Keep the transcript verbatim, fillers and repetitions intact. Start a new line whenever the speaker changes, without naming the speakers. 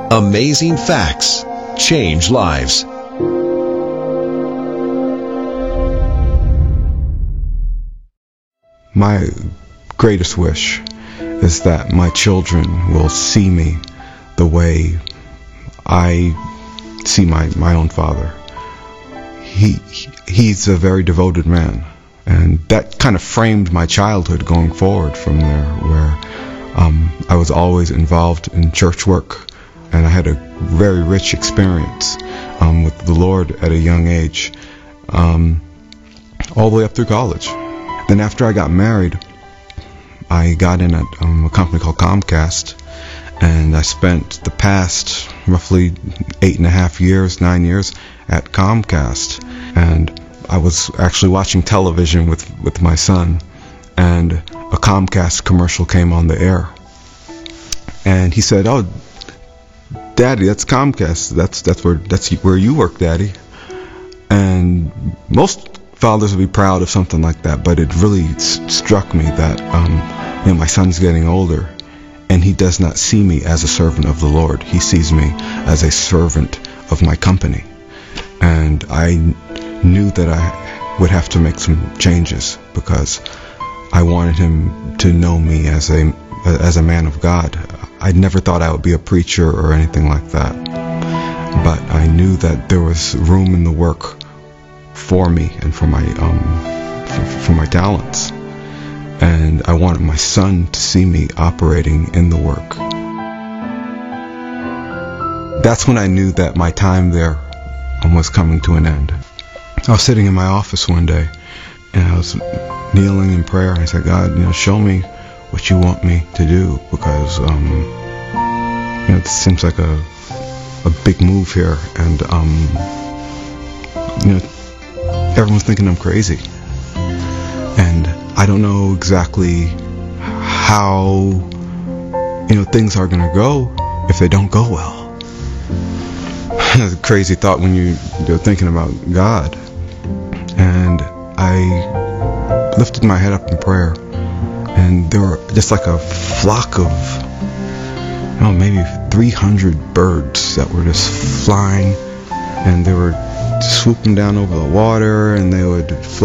Amazing facts change lives.
My greatest wish is that my children will see me the way I see my, my own father. He he's a very devoted man, and that kind of framed my childhood going forward from there, where um, I was always involved in church work, and I had a very rich experience um, with the Lord at a young age, um, all the way up through college. Then after I got married, I got in at um, a company called Comcast, and I spent the past roughly eight and a half years, nine years at Comcast. And I was actually watching television with, with my son, and a Comcast commercial came on the air. And he said, "Oh, Daddy, that's Comcast. That's that's where that's where you work, Daddy." And most fathers would be proud of something like that, but it really s- struck me that um, you know, my son's getting older, and he does not see me as a servant of the Lord. He sees me as a servant of my company. And I knew that I would have to make some changes, because I wanted him to know me as a as a man of God. I never thought I would be a preacher or anything like that, but I knew that there was room in the work for me and for my um for, for my talents, and I wanted my son to see me operating in the work. That's when I knew that my time there was coming to an end. I was sitting in my office one day, and I was kneeling in prayer, and I said, "God, you know, show me what you want me to do, because um you know, it seems like a a big move here, and um you know, everyone's thinking I'm crazy, and I don't know exactly how, you know, things are going to go if they don't go well." It's a crazy thought when you, you're thinking about God. And I lifted my head up in prayer, and there were just like a flock of, you know, maybe three hundred birds that were just flying, and they were swooping down over the water, and they would fly